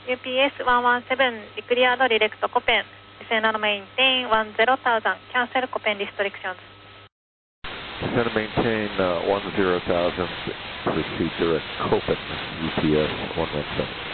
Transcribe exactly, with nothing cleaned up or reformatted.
U P S one one seven declared direct Copen. Descend and maintain one zero thousand. Cancel Copen restrictions. Descend and maintain uh, one zero thousand. Proceed direct Copen. U P S one one seven.